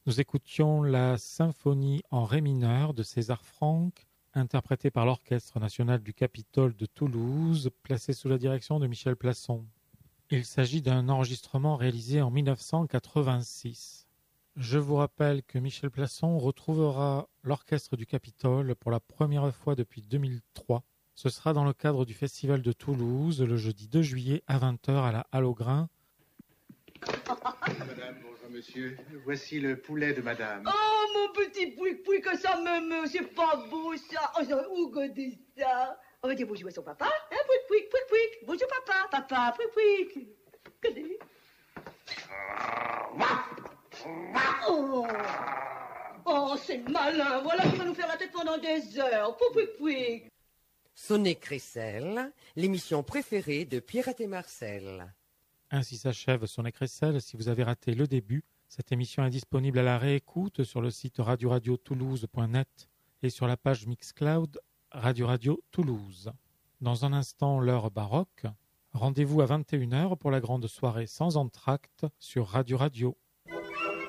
Nous écoutions la symphonie en ré mineur de César Franck, interprétée par l'Orchestre national du Capitole de Toulouse, placé sous la direction de Michel Plasson. Il s'agit d'un enregistrement réalisé en 1986. Je vous rappelle que Michel Plasson retrouvera l'Orchestre du Capitole pour la première fois depuis 2003. Ce sera dans le cadre du Festival de Toulouse, le jeudi 2 juillet à 20h à la Halle aux Grains. Madame, bonjour monsieur. Voici le poulet de madame. Oh, mon petit pouic, que ça me meut, c'est pas beau ça. Oh, où godez ça? On va dire bonjour à son papa, hein, pouic. Bonjour papa, pouic. Godez. Oh, c'est malin, voilà qui va nous faire la tête pendant des heures. Pouic. Sonnet Crécelle, l'émission préférée de Pierrette et Marcel. Ainsi s'achève Sonnet Crécelle. Si vous avez raté le début, cette émission est disponible à la réécoute sur le site radiotoulouse.net et sur la page Mixcloud Radio Toulouse. Dans un instant, l'heure baroque. Rendez-vous à 21h pour la grande soirée sans entracte sur Radio.